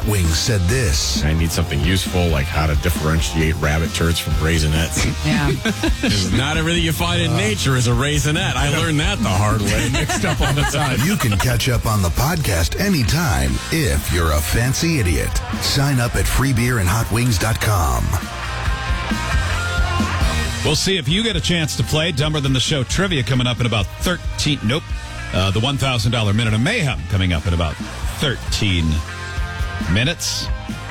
Wings said this. I need something useful, like how to differentiate rabbit turds from raisinets. Yeah. Because not everything you find in nature is a raisinette. I learned that the hard way. Mixed up all the time. You can catch up on the podcast anytime if you're a fancy idiot. Sign up at freebeerandhotwings.com. We'll see if you get a chance to play Dumber Than the Show trivia coming up in about 13. Nope. The $1,000 Minute of Mayhem coming up in about 13 minutes.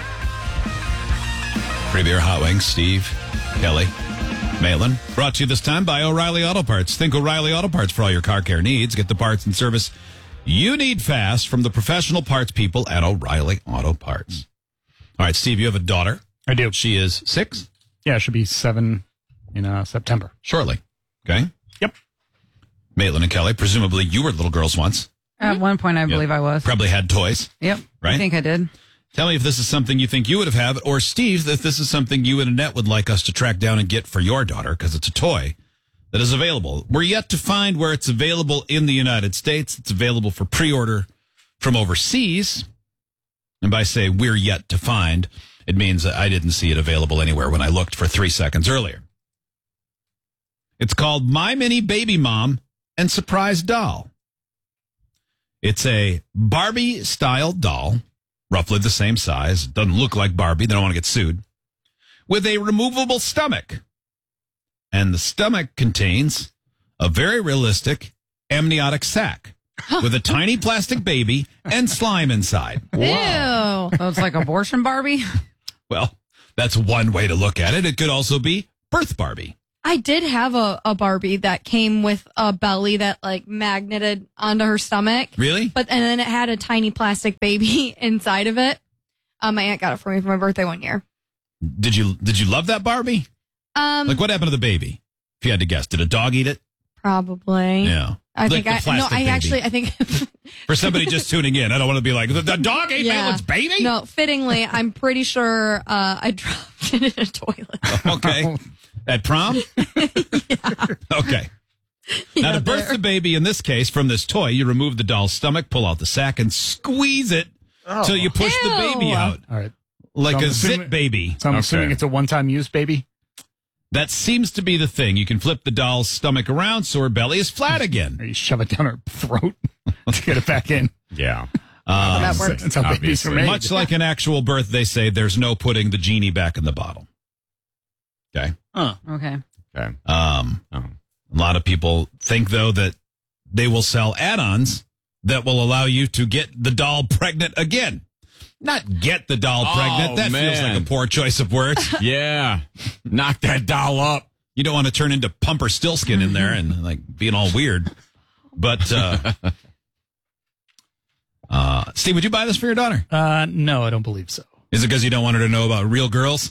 Free Beer, Hot Wings, Steve, Kelly, Maitland. Brought to you this time by O'Reilly Auto Parts. Think O'Reilly Auto Parts for all your car care needs. Get the parts and service you need fast from the professional parts people at O'Reilly Auto Parts. All right, Steve, you have a daughter. I do. She is 6? Yeah, it should be 7 in September. Shortly. Okay. Yep. Maitland and Kelly, presumably you were little girls once. At one point, I believe I was. Probably had toys. Yep. Right? I think I did. Tell me if this is something you think you would have had, or Steve, if this is something you and Annette would like us to track down and get for your daughter, because it's a toy that is available. We're yet to find where it's available in the United States. It's available for pre-order from overseas. And by say we're yet to find, it means that I didn't see it available anywhere when I looked for 3 seconds earlier. It's called My Mini Baby Mom and Surprise Doll. It's a Barbie-style doll, roughly the same size. Doesn't look like Barbie. They don't want to get sued. With a removable stomach. And the stomach contains a very realistic amniotic sac with a tiny plastic baby and slime inside. Ew. So it's like abortion Barbie? Well, that's one way to look at it. It could also be birth Barbie. I did have a Barbie that came with a belly that like magneted onto her stomach. Really? And then it had a tiny plastic baby inside of it. My aunt got it for me for my birthday one year. Did you love that Barbie? Like what happened to the baby? If you had to guess, did a dog eat it? Probably. Yeah. I Like think the plastic baby. I think For somebody just tuning in, I don't want to be like, the dog ate Maitland's baby? No, fittingly, I'm pretty sure I dropped it in a toilet. Okay. At prom? Yeah. Okay. Now, to birth the baby, in this case, from this toy, you remove the doll's stomach, pull out the sack, and squeeze it till you push the baby out. All right. Like So I'm a zit assuming- baby. So I'm assuming it's a one-time use baby? That seems to be the thing. You can flip the doll's stomach around so her belly is flat again. Or you shove it down her throat to get it back in. Yeah. That works. That's how babies are made. Much like an actual birth, they say there's no putting the genie back in the bottle. Okay. Okay. Okay. A lot of people think, though, that they will sell add-ons that will allow you to get the doll pregnant again. Not get the doll pregnant. That feels like a poor choice of words. Yeah. Knock that doll up. You don't want to turn into Pumper Stillskin in there and like being all weird. But, Steve, would you buy this for your daughter? No, I don't believe so. Is it because you don't want her to know about real girls?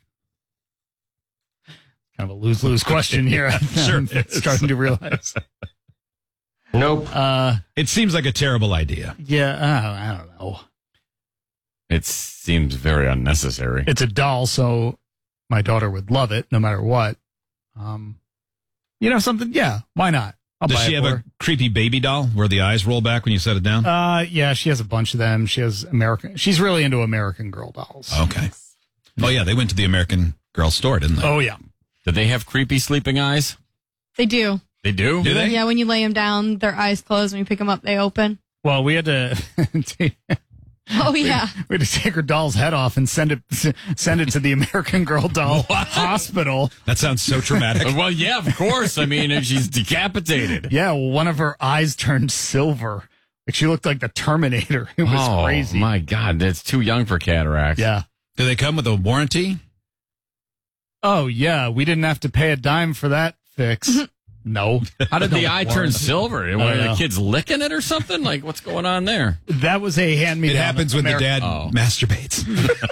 Kind of a lose-lose question here. Sure. I'm starting to realize. Nope. It seems like a terrible idea. Yeah, I don't know. It seems very unnecessary. It's a doll, so my daughter would love it no matter what. Something? Yeah, why not? I'll Does buy she it have for a creepy baby doll where the eyes roll back when you set it down? her. Yeah, she has a bunch of them. She has American. She's really into American Girl dolls. Okay. Oh, yeah, they went to the American Girl store, didn't they? Oh, yeah. Do they have creepy sleeping eyes? They do. They do? Do they? Yeah, when you lay them down, their eyes close. When you pick them up, they open. Well, we had to Oh, yeah. we had to take her doll's head off and send it to the American Girl doll hospital. That sounds so traumatic. Well, yeah, of course. I mean, if she's decapitated. Yeah, one of her eyes turned silver. Like she looked like the Terminator. It was crazy. My God, that's too young for cataracts. Yeah. Do they come with a warranty? Oh, yeah. We didn't have to pay a dime for that fix. No. How did the No eye turn warranty. silver? Were know. the kids licking it or something? Like, what's going on there? That was a hand-me-down. It happens when the dad Oh. masturbates.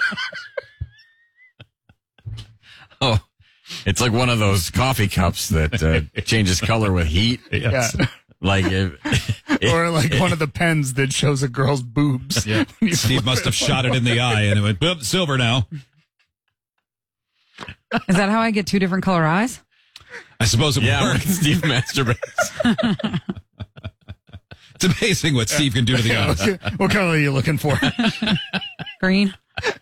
Oh, it's like one of those coffee cups that changes color with heat. Yes. Like, Or like one of the pens that shows a girl's boobs. Yeah. Steve must have shot it in the eye and it went, boop, silver now. Is that how I get 2 different color eyes? I suppose it yeah, when works. Steve masturbates. It's amazing what Steve can do to the eyes. What color are you looking for? Green.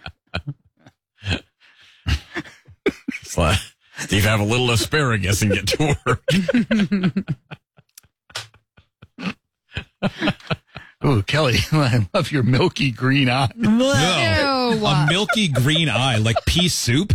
Steve, have a little asparagus and get to work. Ooh, Kelly, I love your milky green eye. No, Ew. a milky green eye, like pea soup.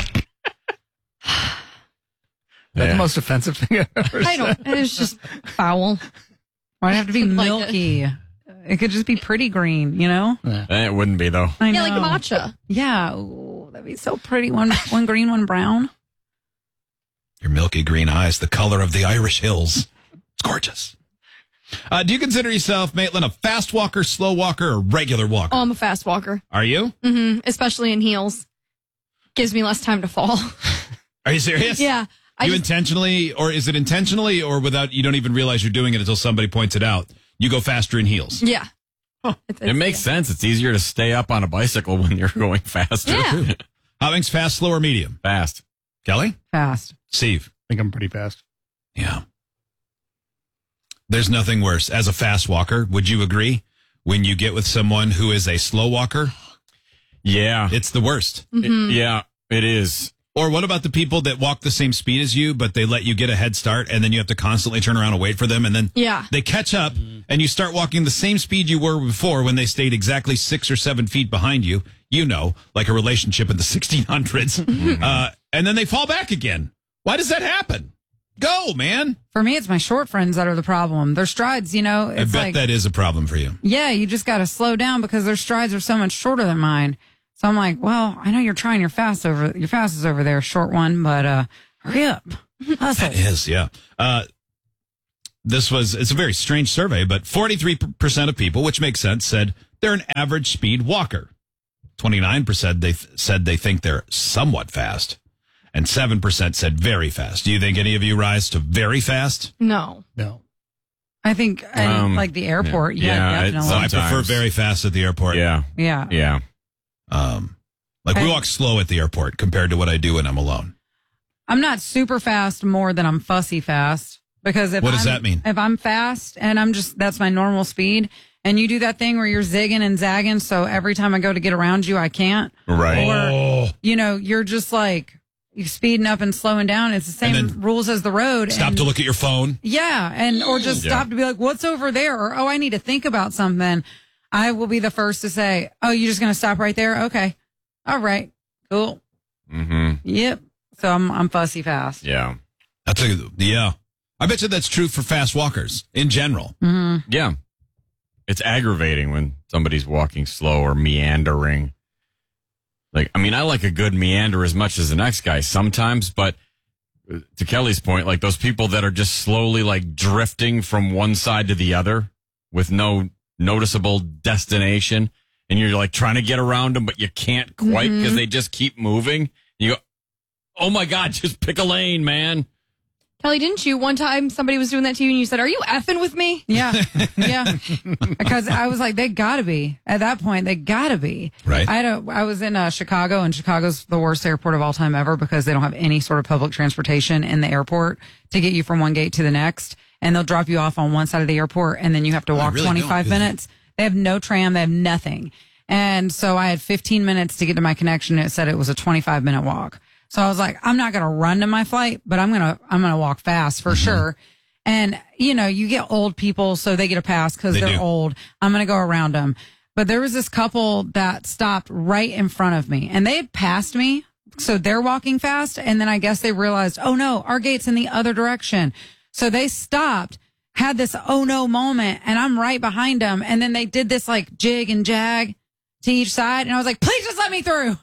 That's the most offensive thing I've ever I said. don't. It's just foul. Why'd it have to be Like milky? It could just be pretty green, you know? It wouldn't be, though. I Yeah, know. like matcha. Yeah. Ooh, that'd be so pretty. One green, one brown. Your milky green eyes, the color of the Irish hills. It's gorgeous. Do you consider yourself, Maitland, a fast walker, slow walker, or regular walker? Oh, I'm a fast walker. Are you? Hmm. Especially in heels. Gives me less time to fall. Are you serious? Yeah. You intentionally, or is it intentionally, or without, you don't even realize you're doing it until somebody points it out? You go faster in heels. Yeah. It makes sense. It's easier to stay up on a bicycle when you're going faster. Yeah. Howing's fast, slow, or medium? Fast. Kelly? Fast. Steve? I think I'm pretty fast. Yeah. There's nothing worse. As a fast walker, would you agree? When you get with someone who is a slow walker, Yeah. it's the worst. Yeah, it is. Or what about the people that walk the same speed as you, but they let you get a head start, and then you have to constantly turn around and wait for them, and then Yeah. they catch up, and you start walking the same speed you were before when they stayed exactly 6 or 7 feet behind you, you know, like a relationship in the 1600s, and then they fall back again. Why does that happen? Go, man. For me, it's my short friends that are the problem. Their strides, you know, I it's bet like, that is a problem for you. yeah, you just got to slow down because their strides are so much shorter than mine. So I'm like, well, I know you're trying your fast is over there, short one, but hurry up. Hustle. That is, yeah. It's a very strange survey, but 43% of people, which makes sense, said they're an average speed walker. 29% said they think they're somewhat fast. And 7% said very fast. Do you think any of you rise to very fast? No. No. I think, like the airport, yeah, definitely. So I prefer Sometimes. very fast at the airport. Yeah. Yeah. Yeah. Like we I- walk slow at the airport compared to what I do when I'm alone. I'm not super fast more than I'm fussy fast because What does that mean? If I'm fast and that's my normal speed and you do that thing where you're zigging and zagging. So every time I go to get around you, I can't. Right. Or, you know, you're just like, you're speeding up and slowing down. It's the And same then rules as the road. Stop and, to look at your phone. Yeah. And, or just Yeah. stop to be like, what's over there? Or, oh, I need to think about something. I will be the first to say, oh, you're just going to stop right there? Okay. All right. Cool. Mm-hmm. Yep. So I'm fussy fast. Yeah. Yeah. I bet you that's true for fast walkers in general. Mm-hmm. Yeah. It's aggravating when somebody's walking slow or meandering. Like, I mean, I like a good meander as much as the next guy sometimes, but to Kelly's point, like those people that are just slowly like drifting from one side to the other with no noticeable destination, and you're like trying to get around them, but you can't quite because they just keep moving. You go, oh my God, just pick a lane, man. Kelly, didn't you one time somebody was doing that to you and you said, "Are you effing with me?" Yeah. Yeah. Because I was like, they gotta be. At that point, they gotta be. Right. I was in Chicago, and Chicago's the worst airport of all time ever because they don't have any sort of public transportation in the airport to get you from one gate to the next. And they'll drop you off on one side of the airport and then you have to walk really don't 25 do that. minutes. They have no tram. They have nothing. And so I had 15 minutes to get to my connection. It said it was a 25-minute walk. So I was like, I'm not going to run to my flight, but I'm going to walk fast for sure. And, you know, you get old people, so they get a pass because They they're do. old. I'm going to go around them. But there was this couple that stopped right in front of me and they had passed me. So they're walking fast. And then I guess they realized, oh no, our gate's in the other direction. So they stopped, had this oh no moment, and I'm right behind them. And then they did this like jig and jag to each side. And I was like, please just let me through.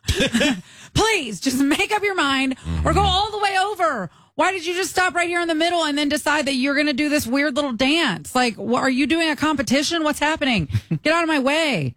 Please just make up your mind or go all the way over. Why did you just stop right here in the middle and then decide that you're going to do this weird little dance? Like, what, are you doing a competition? What's happening? Get out of my way.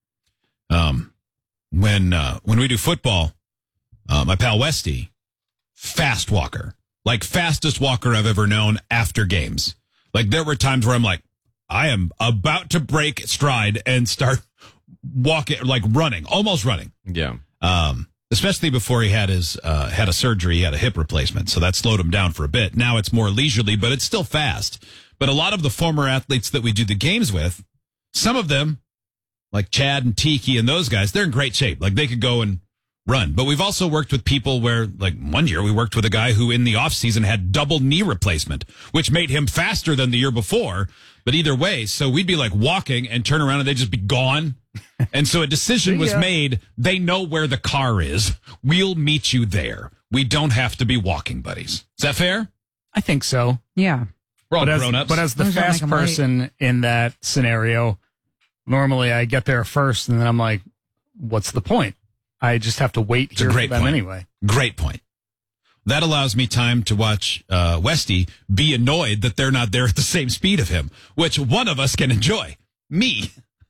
When we do football, my pal Westy, fast walker, like fastest walker I've ever known after games. Like there were times where I'm like, I am about to break stride and start walking, like running, almost running. Yeah. especially before he had his had a surgery. He had a hip replacement, so that slowed him down for a bit. Now it's more leisurely, but it's still fast. But a lot of the former athletes that we do the games with, some of them, like Chad and Tiki and those guys, they're in great shape. Like they could go and run. But we've also worked with people where, like one year we worked with a guy who in the off season had double knee replacement, which made him faster than the year before. But either way, so we'd be like walking and turn around and they'd just be gone. And so a decision was made. They know where the car is. We'll meet you there. We don't have to be walking buddies. Is that fair? I think so. Yeah. We're all grown-ups. But as the Those don't fast make 'em late. person in that scenario, normally I get there first and then I'm like, what's the point? I just have to wait It's a here for great them point. anyway. Great point. That allows me time to watch Westy be annoyed that they're not there at the same speed of him, which one of us can enjoy. Me.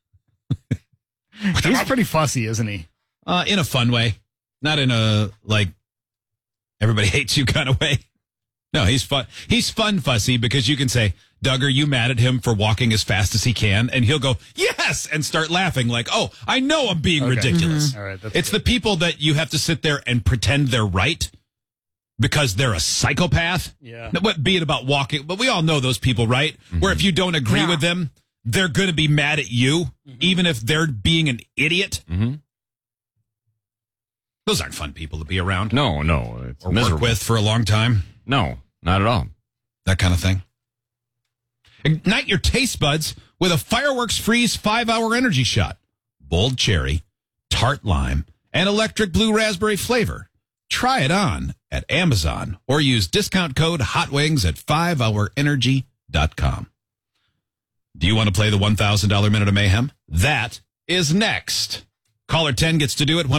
He's pretty fussy, isn't he? In a fun way. Not in a, like, everybody hates you kind of way. No, he's fun. He's fun fussy because you can say, Doug, are you mad at him for walking as fast as he can? And he'll go, yes, and start laughing like, oh, I know I'm being ridiculous. All right, that's It's good. the people that you have to sit there and pretend they're right because they're a psychopath. Yeah. Be it about walking, but we all know those people, right? Where if you don't agree Yeah. with them, they're going to be mad at you, even if they're being an idiot. Mhm. Those aren't fun people to be around No, it's or miserable. work with for a long time. No, not at all. That kind of thing. Ignite your taste buds with a Fireworks Freeze 5-hour energy shot. Bold cherry, tart lime, and electric blue raspberry flavor. Try it on at Amazon or use discount code HOTWINGS at 5hourenergy.com. Do you want to play the $1,000 Minute of Mayhem? That is next. Caller 10 gets to do it.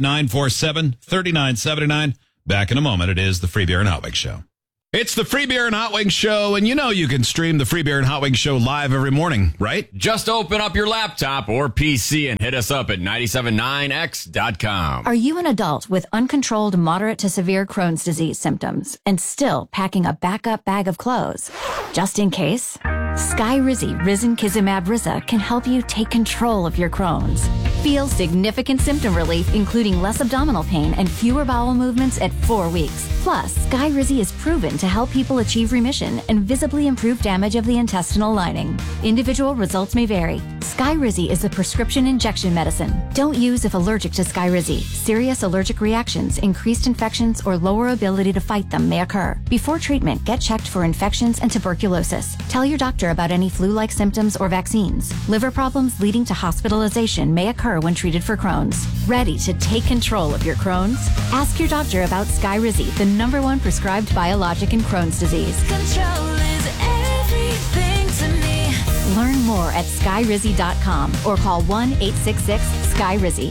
1-800-947-3979. Back in a moment. It is the Free Beer and Hot Wings Show. It's the Free Beer and Hot Wings Show, and you know you can stream the Free Beer and Hot Wings Show live every morning, right? Just open up your laptop or PC and hit us up at 979x.com. Are you an adult with uncontrolled moderate to severe Crohn's disease symptoms and still packing a backup bag of clothes? Just in case, Skyrizi Risankizumab Riza can help you take control of your Crohn's. Feel significant symptom relief, including less abdominal pain and fewer bowel movements at 4 weeks. Plus, Skyrizi is proven to help people achieve remission and visibly improve damage of the intestinal lining. Individual results may vary. Skyrizi is a prescription injection medicine. Don't use if allergic to Skyrizi. Serious allergic reactions, increased infections, or lower ability to fight them may occur. Before treatment, get checked for infections and tuberculosis. Tell your doctor about any flu-like symptoms or vaccines. Liver problems leading to hospitalization may occur when treated for Crohn's. Ready to take control of your Crohn's? Ask your doctor about Skyrizi, the #1 prescribed biologic in Crohn's disease. Control is everything to me. Learn more at skyrizi.com or call 1-866-SKYRIZI.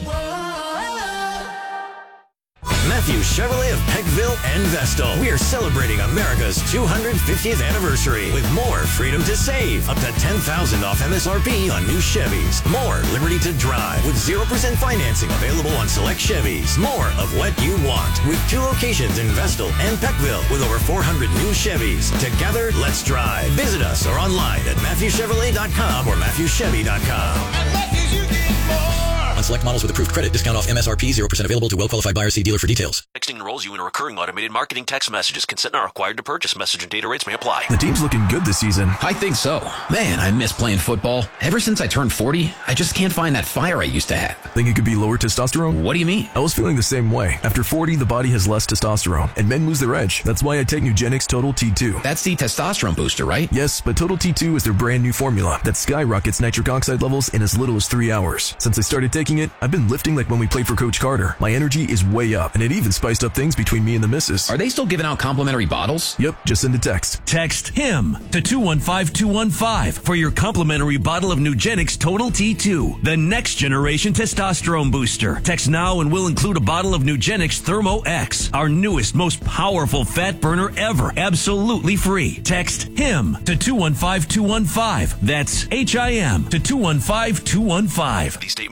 Matthew Chevrolet of Peckville and Vestal. We are celebrating America's 250th anniversary with more freedom to save. Up to $10,000 off MSRP on new Chevys. More liberty to drive with 0% financing available on select Chevys. More of what you want with 2 locations in Vestal and Peckville with over 400 new Chevys. Together, let's drive. Visit us or online at MatthewChevrolet.com or MatthewChevy.com. On select models with approved credit, discount off MSRP, 0% available to well-qualified buyers. See dealer for details. Texting enrolls you in a recurring automated marketing text messages. Consent not required to purchase. Message and data rates may apply. The team's looking good this season. I think so. Man, I miss playing football. Ever since I turned 40, I just can't find that fire I used to have. Think it could be lower testosterone? What do you mean? I was feeling the same way. After 40, the body has less testosterone, and men lose their edge. That's why I take Nugenix Total T2. That's the testosterone booster, right? Yes, but Total T2 is their brand new formula that skyrockets nitric oxide levels in as little as 3 hours. Since I started taking it, I've been lifting like when we played for Coach Carter. My energy is way up, and it even spiced up things between me and the missus. Are they still giving out complimentary bottles? Yep, just send a text. Text HIM to 215-215 for your complimentary bottle of Nugenix Total T2, the next generation testosterone booster. Text now and we'll include a bottle of Nugenix Thermo X, our newest, most powerful fat burner ever, absolutely free. Text HIM to 215-215. That's HIM to 215-215. These statements have not been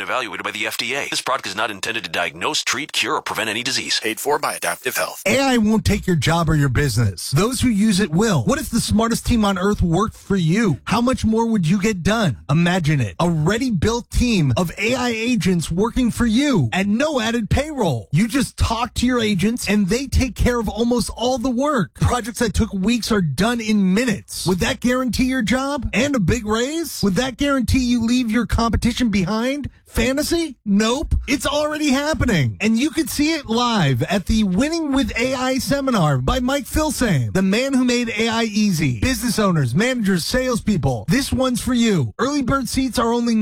been evaluated by the FDA. This product is not intended to diagnose, treat, cure, or prevent any disease. Paid for by Adaptive Health. AI won't take your job or your business. Those who use it will. What if the smartest team on earth worked for you? How much more would you get done? Imagine it. A ready-built team of AI agents working for you at no added payroll. You just talk to your agents and they take care of almost all the work. Projects that took weeks are done in minutes. Would that guarantee your job and a big raise? Would that guarantee you leave your competition behind? Fantasy? Nope. It's already happening. And you could see it live at the Winning with AI seminar by Mike Filsaime, the man who made AI easy. Business owners, managers, salespeople. This one's for you. Early bird seats are only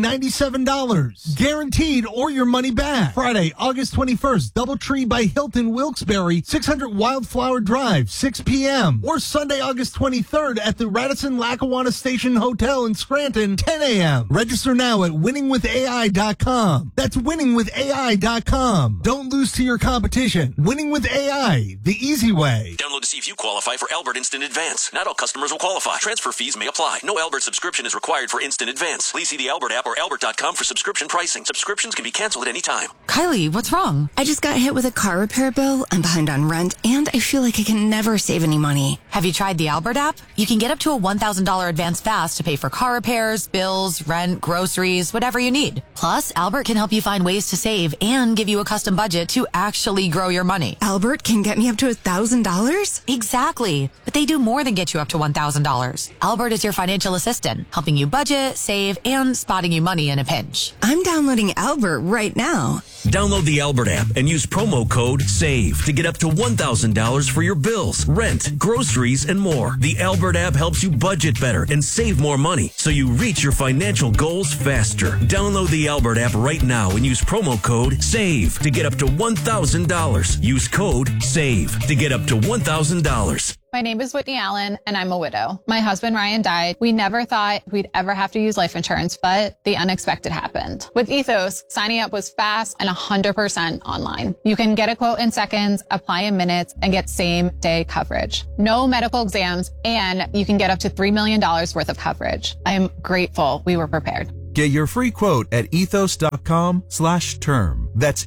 $97. Guaranteed or your money back. Friday, August 21st, Doubletree by Hilton Wilkes-Barre, 600 Wildflower Drive, 6 p.m. Or Sunday, August 23rd at the Radisson-Lackawanna Station Hotel in Scranton, 10 a.m. Register now at winningwithai.com. That's winningwithai.com. Don't lose to your competition. Winning with AI, the easy way. Download to see if you qualify for Albert Instant Advance. Not all customers will qualify. Transfer fees may apply. No Albert subscription is required for Instant Advance. Please see the Albert app or albert.com for subscription pricing. Subscriptions can be canceled at any time. Kylie, what's wrong? I just got hit with a car repair bill. I'm behind on rent, and I feel like I can never save any money. Have you tried the Albert app? You can get up to a $1,000 advance fast to pay for car repairs, bills, rent, groceries, whatever you need. Plus, Albert can help you find ways to save and give you a custom budget to actually grow your money. Albert can get me up to $1,000? Exactly. But they do more than get you up to $1,000. Albert is your financial assistant, helping you budget, save, and spotting you money in a pinch. I'm downloading Albert right now. Download the Albert app and use promo code SAVE to get up to $1,000 for your bills, rent, groceries, and more. The Albert app helps you budget better and save more money so you reach your financial goals faster. Download the Albert app right now and use promo code SAVE to get up to $1,000. Use code SAVE to get up to $1,000. My name is Whitney Allen, and I'm a widow. My husband, Ryan, died. We never thought we'd ever have to use life insurance, but the unexpected happened. With Ethos, signing up was fast and 100% online. You can get a quote in seconds, apply in minutes, and get same-day coverage. No medical exams, and you can get up to $3 million worth of coverage. I am grateful we were prepared. Get your free quote at ethos.com/term. That's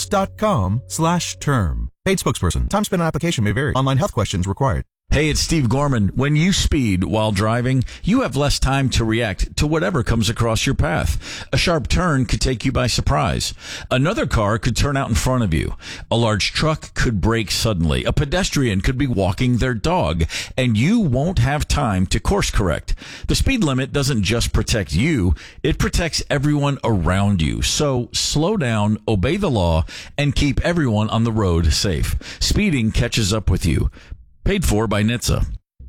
ethos.com/term. Paid spokesperson. Time spent on application may vary. Online health questions required. Hey, it's Steve Gorman. When you speed while driving, you have less time to react to whatever comes across your path. A sharp turn could take you by surprise. Another car could turn out in front of you. A large truck could brake suddenly. A pedestrian could be walking their dog, and you won't have time to course correct. The speed limit doesn't just protect you, it protects everyone around you. So slow down, obey the law, and keep everyone on the road safe. Speeding catches up with you. Paid for by NHTSA.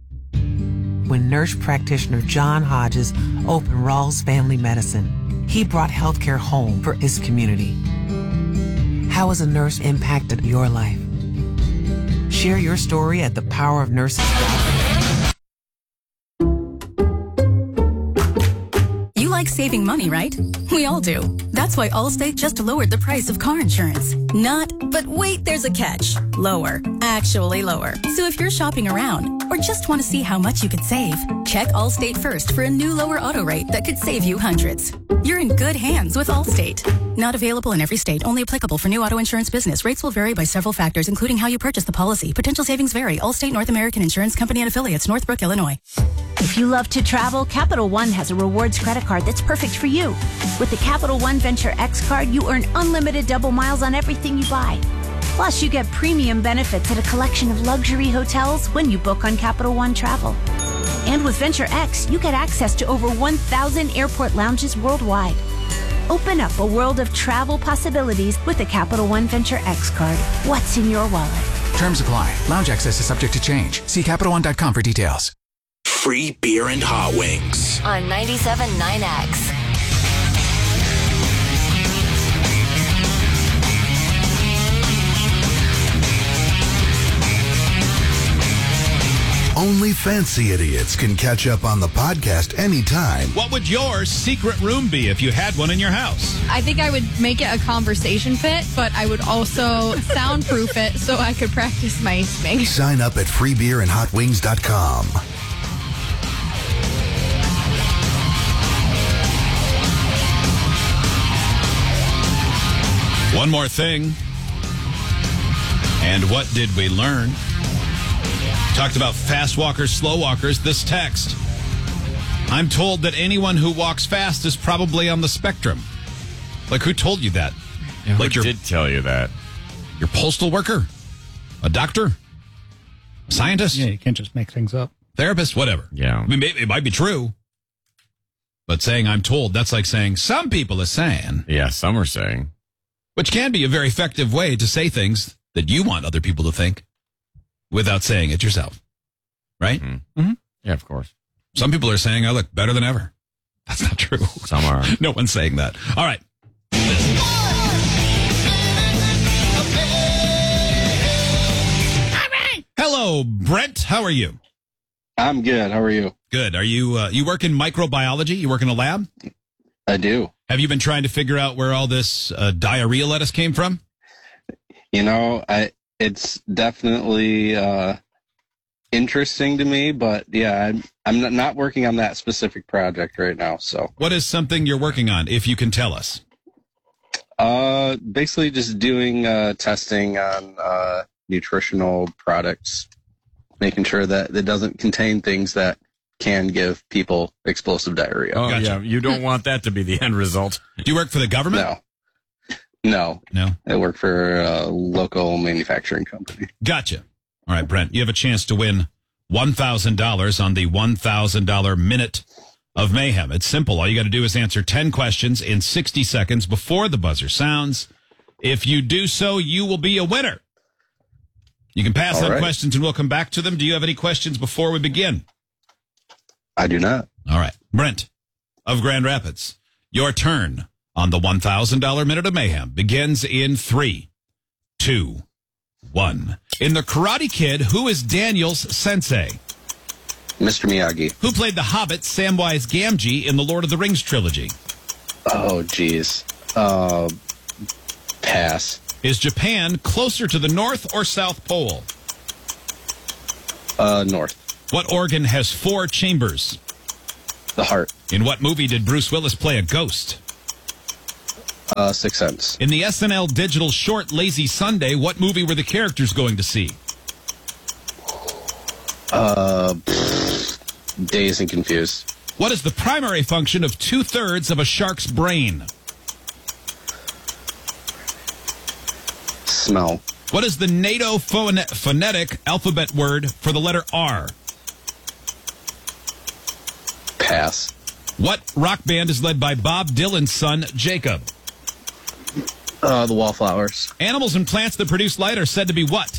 When nurse practitioner John Hodges opened Rawls Family Medicine, he brought healthcare home for his community. How has a nurse impacted your life? Share your story at thepowerofnurses.com. You like saving money, right? We all do. That's why Allstate just lowered the price of car insurance. But wait, there's a catch. Lower. Actually lower. So if you're shopping around or just want to see how much you could save, check Allstate first for a new lower auto rate that could save you hundreds. You're in good hands with Allstate. Not available in every state. Only applicable for new auto insurance business. Rates will vary by several factors, including how you purchase the policy. Potential savings vary. Allstate North American Insurance Company and Affiliates, Northbrook, Illinois. If you love to travel, Capital One has a rewards credit card that's perfect for you. With the Capital One Venture X card, you earn unlimited double miles on everything you buy. Plus, you get premium benefits at a collection of luxury hotels when you book on Capital One Travel. And with Venture X, you get access to over 1,000 airport lounges worldwide. Open up a world of travel possibilities with the Capital One Venture X card. What's in your wallet? Terms apply. Lounge access is subject to change. See CapitalOne.com for details. Free beer and hot wings. On 97.9X. Only fancy idiots can catch up on the podcast anytime. What would your secret room be if you had one in your house? I think I would make it a conversation pit, but I would also soundproof it so I could practice my singing. Sign up at freebeerandhotwings.com. One more thing. And what did we learn? Talked about fast walkers, slow walkers. This text. I'm told that anyone who walks fast is probably on the spectrum. Like, who told you that? Yeah, like, who did tell you that? Your postal worker? A doctor? A scientist? Yeah, you can't just make things up. Therapist? Whatever. Yeah. I mean, it might be true. But saying I'm told, that's like saying some people are saying. Yeah, some are saying. Which can be a very effective way to say things that you want other people to think without saying it yourself. Right? Mm-hmm. Yeah, of course. Some people are saying I look better than ever. That's not true. Some are. No one's saying that. All right. Hello, Brent. How are you? I'm good. How are you? Good. Are you you work in microbiology? You work in a lab? I do. Have you been trying to figure out where all this diarrhea lettuce came from? You know, it's definitely interesting to me, but yeah, I'm not working on that specific project right now. So, what is something you're working on, if you can tell us? Basically just doing testing on nutritional products, making sure that it doesn't contain things that can give people explosive diarrhea. Oh, gotcha. Yeah. You don't want that to be the end result. Do you work for the government? No. No. I work for a local manufacturing company. Gotcha. All right, Brent, you have a chance to win $1,000 on the $1,000 Minute of Mayhem. It's simple. All you got to do is answer 10 questions in 60 seconds before the buzzer sounds. If you do so, you will be a winner. You can pass on questions and we'll come back to them. Do you have any questions before we begin? I do not. All right. Brent of Grand Rapids, your turn on the $1,000 Minute of Mayhem begins in 3, 2, 1. In The Karate Kid, who is Daniel's sensei? Mr. Miyagi. Who played the Hobbit Samwise Gamgee in the Lord of the Rings trilogy? Oh, geez. Pass. Is Japan closer to the North or South Pole? North. What organ has 4 chambers? The heart. In what movie did Bruce Willis play a ghost? Sixth Sense. In the SNL digital short Lazy Sunday, what movie were the characters going to see? Dazed and Confused. What is the primary function of 2/3 of a shark's brain? Smell. What is the NATO phonetic alphabet word for the letter R? Pass. What rock band is led by Bob Dylan's son, Jacob? The Wallflowers. Animals and plants that produce light are said to be what?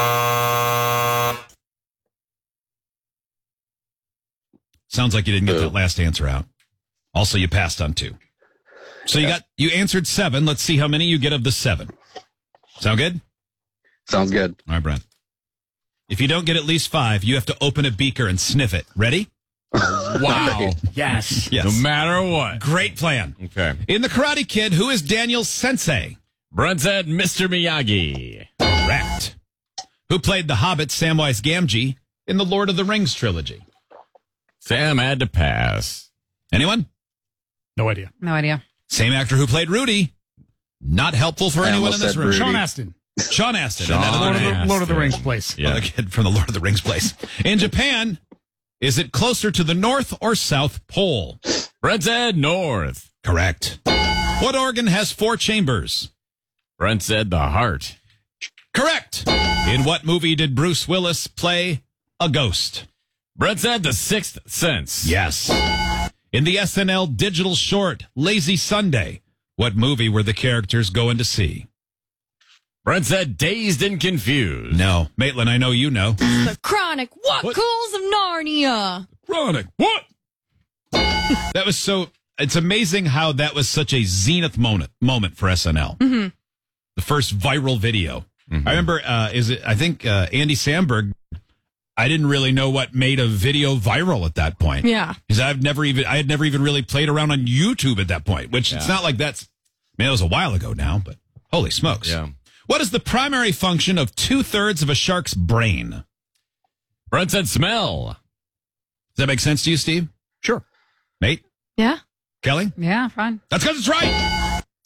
Sounds like you didn't get that last answer out. Also, you passed on 2. So you answered 7. Let's see how many you get of the 7. Sound good? Sounds good. All right, Brent. If you don't get at least 5, you have to open a beaker and sniff it. Ready? Wow. Yes. No matter what. Great plan. Okay. In The Karate Kid, who is Daniel's sensei? Brent said Mr. Miyagi. Correct. Who played the Hobbit Samwise Gamgee in the Lord of the Rings trilogy? Sam had to pass. Anyone? No idea. No idea. Same actor who played Rudy. Not helpful for anyone in this room. Sean Astin. Sean Astin. Lord of the Rings place. Yeah. The kid from the Lord of the Rings place. In Japan, is it closer to the North or South Pole? Brent said North. Correct. What organ has 4 chambers? Brent said the heart. Correct. In what movie did Bruce Willis play a ghost? Brent said The Sixth Sense. Yes. In the SNL digital short, Lazy Sunday, what movie were the characters going to see? Brent said Dazed and Confused. No. Maitland, I know you know. The Chronic. What Cools of Narnia? Chronic. What? That was so... It's amazing how that was such a zenith moment for SNL. Mm-hmm. The first viral video. Mm-hmm. I remember, I think Andy Samberg, I didn't really know what made a video viral at that point. Yeah. Because I had never even really played around on YouTube at that point, which it's not like that's, it was a while ago now, but holy smokes. Yeah. What is the primary function of 2/3 of a shark's brain? Brent said smell. Does that make sense to you, Steve? Sure. Mate? Yeah. Kelly? Yeah, fine. That's because it's right.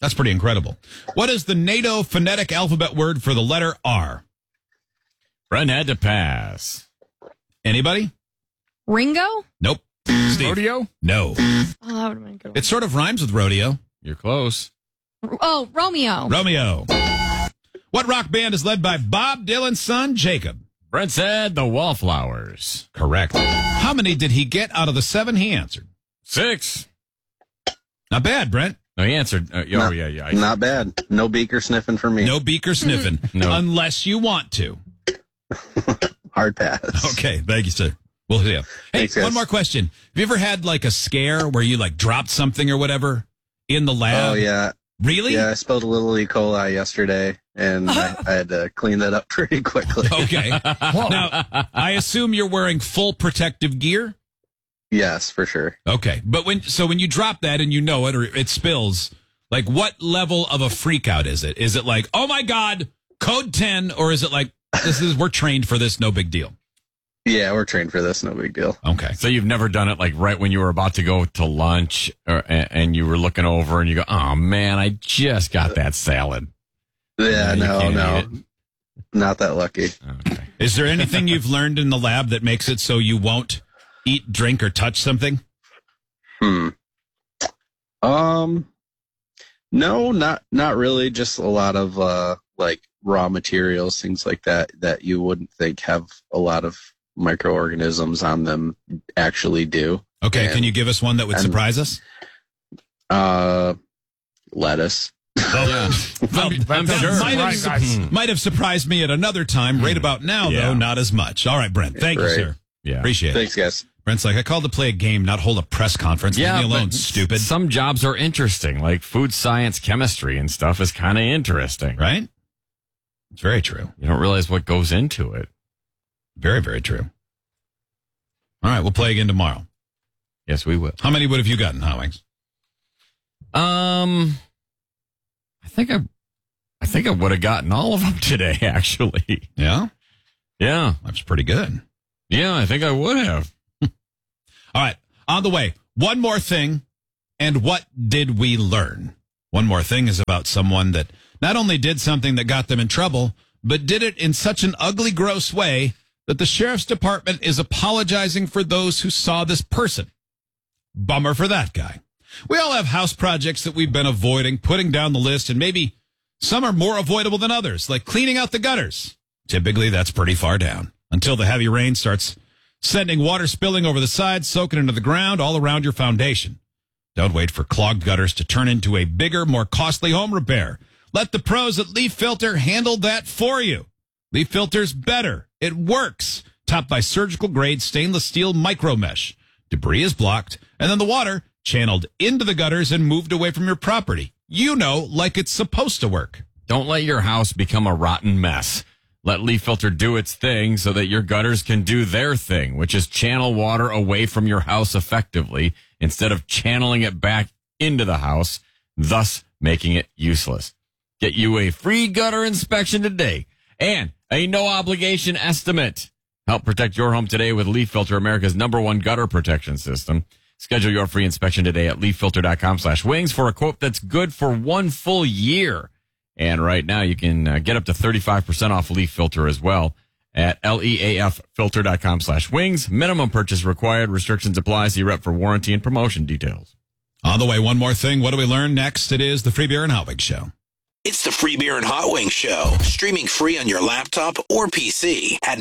That's pretty incredible. What is the NATO phonetic alphabet word for the letter R? Brent had to pass. Anybody? Ringo? Nope. Steve? Rodeo? No. Oh, that would have been a good one. It sort of rhymes with rodeo. You're close. Oh, Romeo. Romeo. What rock band is led by Bob Dylan's son, Jacob? Brent said the Wallflowers. Correct. How many did he get out of the 7 he answered? 6. Not bad, Brent. No, he answered. Yeah. Not bad. No beaker sniffing for me. No beaker sniffing. No. Unless you want to. Hard pass. Okay, thank you, sir. We'll see you. Hey, Thanks, guys. one more question. Have you ever had like a scare where you like dropped something or whatever in the lab? Oh, yeah. Really? Yeah, I spilled a little E. coli yesterday, and I had to clean that up pretty quickly. Okay. Now, I assume you're wearing full protective gear? Yes, for sure. Okay. But when you drop that and you know it or it spills, like what level of a freak out is it? Is it like, oh my God, code 10, or is it like, we're trained for this, no big deal? Yeah, we're trained for this, no big deal. Okay. So you've never done it like right when you were about to go to lunch and you were looking over and you go, oh man, I just got that salad. Yeah, no. Not that lucky. Okay. Is there anything you've learned in the lab that makes it so you won't eat, drink, or touch something? No, not really. Just a lot of like raw materials, things like that you wouldn't think have a lot of microorganisms on them actually do. Okay, can you give us one that would surprise us? Lettuce. Oh, yeah. Well, I'm sure. Might have surprised me at another time. Right about now, though, not as much. All right, Brent. Thank you, sir. Yeah. Appreciate it. Thanks, guys. Brent's like, I called to play a game, not hold a press conference. Yeah, Leave me alone, but stupid. Some jobs are interesting, like food science, chemistry, and stuff is kind of interesting. Right? It's very true. You don't realize what goes into it. Very, very true. All right, we'll play again tomorrow. Yes, we will. How many would have you gotten, Hot Wings? I think I would have gotten all of them today, actually. Yeah? Yeah. That's pretty good. Yeah, I think I would have. All right, on the way. One more thing, and what did we learn? One more thing is about someone that not only did something that got them in trouble, but did it in such an ugly, gross way that the sheriff's department is apologizing for those who saw this person. Bummer for that guy. We all have house projects that we've been avoiding, putting down the list, and maybe some are more avoidable than others, like cleaning out the gutters. Typically, that's pretty far down until the heavy rain starts sending water spilling over the sides, soaking into the ground all around your foundation. Don't wait for clogged gutters to turn into a bigger, more costly home repair. Let the pros at Leaf Filter handle that for you. Leaf Filter's better. It works. Topped by surgical grade stainless steel micro mesh. Debris is blocked, and then the water channeled into the gutters and moved away from your property. You know, like it's supposed to work. Don't let your house become a rotten mess. Let Leaf Filter do its thing so that your gutters can do their thing, which is channel water away from your house effectively instead of channeling it back into the house, thus making it useless. Get you a free gutter inspection today and a no-obligation estimate. Help protect your home today with Leaf Filter, America's #1 gutter protection system. Schedule your free inspection today at leaffilter.com/wings for a quote that's good for 1 full year. And right now you can get up to 35% off Leaf Filter as well at leaffilter.com/wings. Minimum purchase required. Restrictions apply. See rep for warranty and promotion details. On the way, one more thing. What do we learn next? It is the Free Beer and Hot Wings Show. It's the Free Beer and Hot Wings Show, streaming free on your laptop or PC at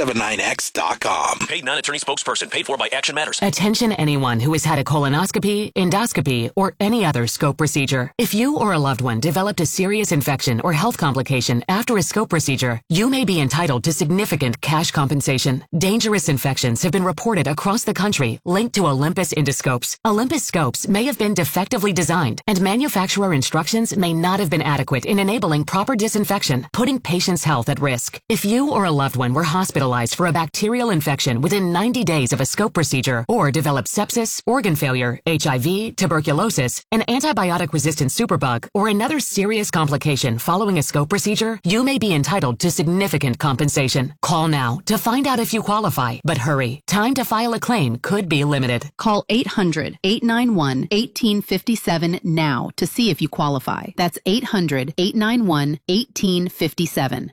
979x.com. Paid non-attorney spokesperson, paid for by Action Matters. Attention anyone who has had a colonoscopy, endoscopy, or any other scope procedure. If you or a loved one developed a serious infection or health complication after a scope procedure, you may be entitled to significant cash compensation. Dangerous infections have been reported across the country linked to Olympus endoscopes. Olympus scopes may have been defectively designed, and manufacturer instructions may not have been adequate. inadequate in enabling proper disinfection, putting patients' health at risk. If you or a loved one were hospitalized for a bacterial infection within 90 days of a scope procedure or developed sepsis, organ failure, HIV, tuberculosis, an antibiotic-resistant superbug, or another serious complication following a scope procedure, you may be entitled to significant compensation. Call now to find out if you qualify. But hurry, time to file a claim could be limited. Call 800-891-1857 now to see if you qualify. That's 800-891-1857.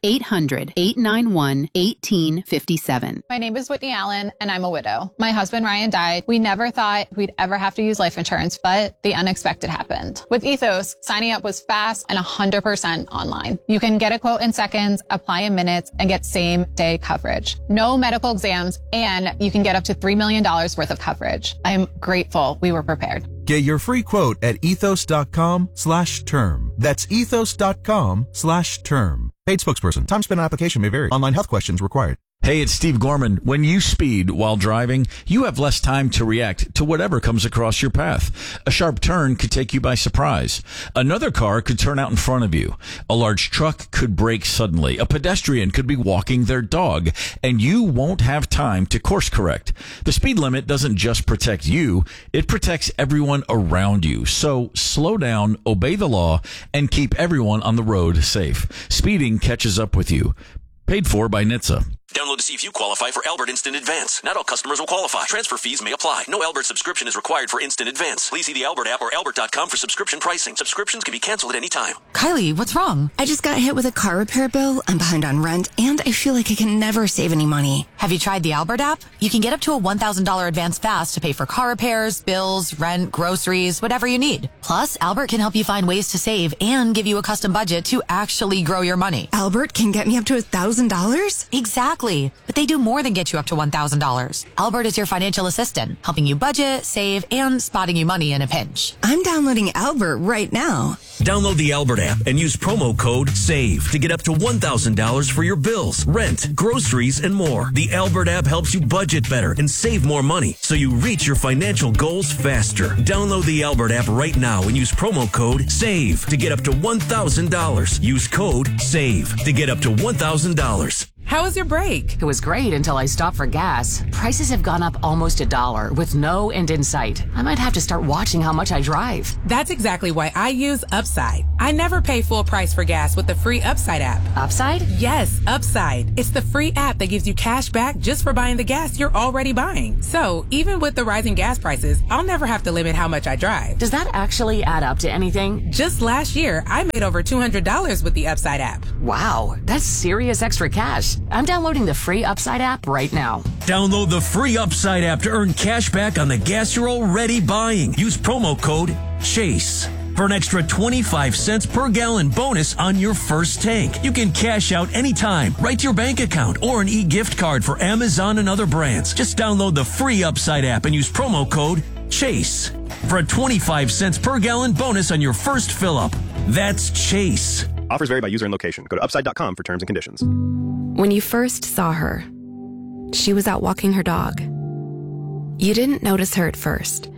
800-891-1857. My name is Whitney Allen, and I'm a widow. My husband, Ryan, died. We never thought we'd ever have to use life insurance, but the unexpected happened. With Ethos, signing up was fast and 100% online. You can get a quote in seconds, apply in minutes, and get same-day coverage. No medical exams, and you can get up to $3 million worth of coverage. I'm grateful we were prepared. Get your free quote at ethos.com/term. That's ethos.com/term. Paid spokesperson. Time spent on application may vary. Online health questions required. Hey, it's Steve Gorman. When you speed while driving, you have less time to react to whatever comes across your path. A sharp turn could take you by surprise. Another car could turn out in front of you. A large truck could brake suddenly. A pedestrian could be walking their dog, and you won't have time to course correct. The speed limit doesn't just protect you, it protects everyone around you. So slow down, obey the law, and keep everyone on the road safe. Speeding catches up with you. Paid for by NHTSA. Download to see if you qualify for Albert Instant Advance. Not all customers will qualify. Transfer fees may apply. No Albert subscription is required for Instant Advance. Please see the Albert app or albert.com for subscription pricing. Subscriptions can be canceled at any time. Kylie, what's wrong? I just got hit with a car repair bill. I'm behind on rent, and I feel like I can never save any money. Have you tried the Albert app? You can get up to a $1,000 advance fast to pay for car repairs, bills, rent, groceries, whatever you need. Plus, Albert can help you find ways to save and give you a custom budget to actually grow your money. Albert can get me up to $1,000? Exactly. But they do more than get you up to $1,000. Albert is your financial assistant, helping you budget, save, and spotting you money in a pinch. I'm downloading Albert right now. Download the Albert app and use promo code SAVE to get up to $1,000 for your bills, rent, groceries, and more. The Albert app helps you budget better and save more money so you reach your financial goals faster. Download the Albert app right now and use promo code SAVE to get up to $1,000. Use code SAVE to get up to $1,000. How was your break? It was great until I stopped for gas. Prices have gone up almost $1 with no end in sight. I might have to start watching how much I drive. That's exactly why I use Upside. I never pay full price for gas with the free Upside app. Upside? Yes, Upside. It's the free app that gives you cash back just for buying the gas you're already buying. So even with the rising gas prices, I'll never have to limit how much I drive. Does that actually add up to anything? Just last year, I made over $200 with the Upside app. Wow, that's serious extra cash. I'm downloading the free Upside app right now. Download the free Upside app to earn cash back on the gas you're already buying. Use promo code CHASE for an extra 25 cents per gallon bonus on your first tank. You can cash out anytime, right to your bank account, or an e-gift card for Amazon and other brands. Just download the free Upside app and use promo code CHASE for a 25 cents per gallon bonus on your first fill up. That's CHASE. Offers vary by user and location. Go to upside.com for terms and conditions. When you first saw her, she was out walking her dog. You didn't notice her at first.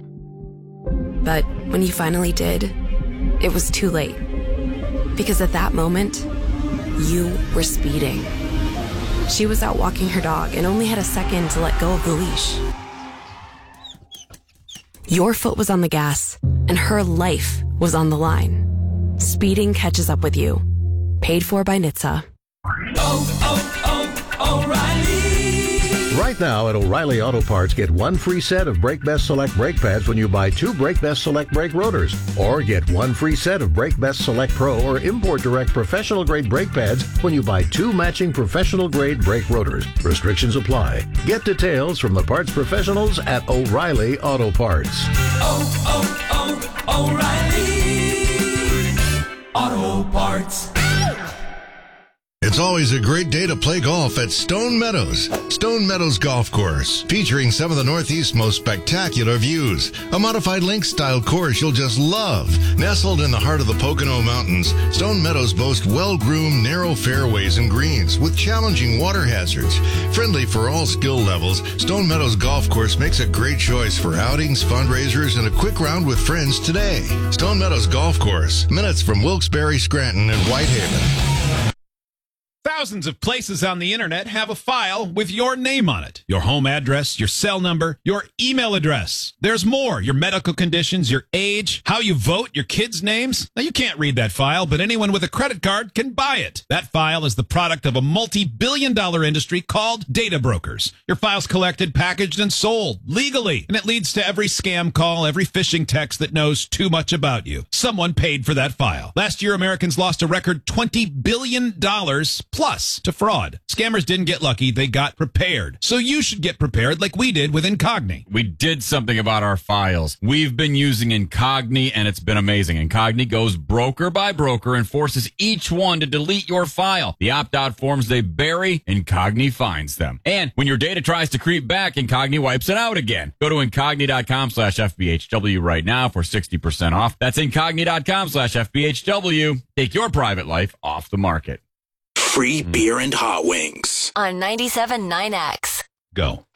But when you finally did, it was too late. Because at that moment, you were speeding. She was out walking her dog and only had a second to let go of the leash. Your foot was on the gas, and her life was on the line. Speeding catches up with you. Paid for by NHTSA. O'Reilly! Right now at O'Reilly Auto Parts, get one free set of Brake Best Select brake pads when you buy two Brake Best Select brake rotors. Or get one free set of Brake Best Select Pro or Import Direct professional grade brake pads when you buy two matching professional grade brake rotors. Restrictions apply. Get details from the parts professionals at O'Reilly Auto Parts. O'Reilly Auto Parts. It's always a great day to play golf at Stone Meadows. Stone Meadows Golf Course, featuring some of the Northeast's most spectacular views. A modified links-style course you'll just love. Nestled in the heart of the Pocono Mountains, Stone Meadows boasts well-groomed, narrow fairways and greens with challenging water hazards. Friendly for all skill levels, Stone Meadows Golf Course makes a great choice for outings, fundraisers, and a quick round with friends today. Stone Meadows Golf Course, minutes from Wilkes-Barre, Scranton, and Whitehaven. Thousands of places on the internet have a file with your name on it. Your home address, your cell number, your email address. There's more. Your medical conditions, your age, how you vote, your kids' names. Now, you can't read that file, but anyone with a credit card can buy it. That file is the product of a multi-billion-dollar industry called data brokers. Your file's collected, packaged, and sold legally. And it leads to every scam call, every phishing text that knows too much about you. Someone paid for that file. Last year, Americans lost a record $20 billion plus to fraud. Scammers didn't get lucky, they got prepared. So you should get prepared like we did with Incogni. We did something about our files. We've been using Incogni, and it's been amazing. Incogni goes broker by broker and forces each one to delete your file. The opt-out forms they bury, Incogni finds them. And when your data tries to creep back, Incogni wipes it out again. Go to Incogni.com/FBHW right now for 60% off. That's Incogni.com/FBHW. Take your private life off the market. Free beer and hot wings. On 97.9X. Go.